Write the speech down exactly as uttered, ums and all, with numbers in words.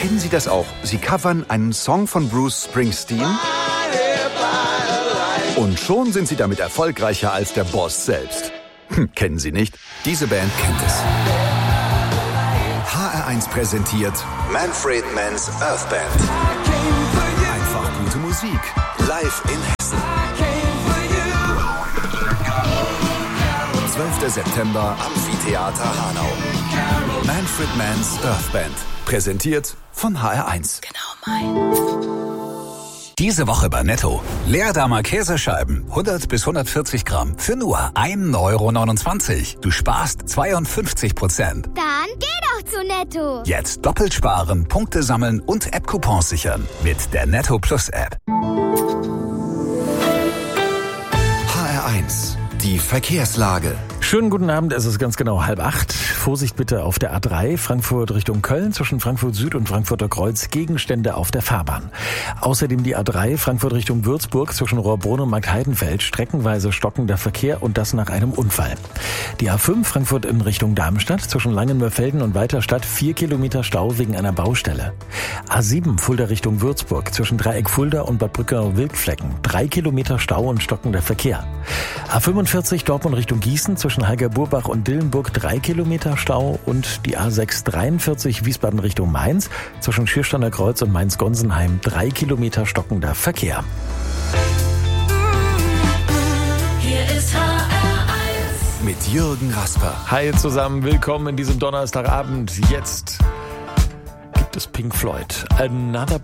Kennen Sie das auch? Sie covern einen Song von Bruce Springsteen und schon sind Sie damit erfolgreicher als der Boss selbst. Hm, kennen Sie nicht? Diese Band kennt es. H R eins präsentiert Manfred Mann's Earth Band. Einfach gute Musik. Live in Hessen. zwölfter September, Amphitheater Hanau. Manfred Mann's Earth Band. Präsentiert von H R eins. Genau meins. Diese Woche bei Netto. Leerdammer Käsescheiben, hundert bis hundertvierzig Gramm, für nur ein Euro neunundzwanzig. Du sparst zweiundfünfzig Prozent. Dann geh doch zu Netto. Jetzt doppelt sparen, Punkte sammeln und App-Coupons sichern. Mit der Netto Plus App. H R eins. Die Verkehrslage. Schönen guten Abend, es ist ganz genau halb acht. Vorsicht bitte auf der A drei, Frankfurt Richtung Köln, zwischen Frankfurt Süd und Frankfurter Kreuz, Gegenstände auf der Fahrbahn. Außerdem die A drei, Frankfurt Richtung Würzburg, zwischen Rohrbrunn und Marktheidenfeld, streckenweise stockender Verkehr und das nach einem Unfall. Die A fünf, Frankfurt in Richtung Darmstadt, zwischen Langenmörfelden und Weiterstadt, vier Kilometer Stau wegen einer Baustelle. A sieben, Fulda Richtung Würzburg, zwischen Dreieck Fulda und Bad Brückau-Wildflecken, drei Kilometer Stau und stockender Verkehr. A fünfundvierzig, Dortmund Richtung Gießen, zwischen Heigerburbach und Dillenburg drei Kilometer Stau und die A sechs dreiundvierzig Wiesbaden Richtung Mainz, zwischen Schiersteiner Kreuz und Mainz-Gonsenheim drei Kilometer stockender Verkehr. Hier ist H R eins. Mit Jürgen Rasper. Hi zusammen, willkommen in diesem Donnerstagabend. Jetzt gibt es Pink Floyd. Another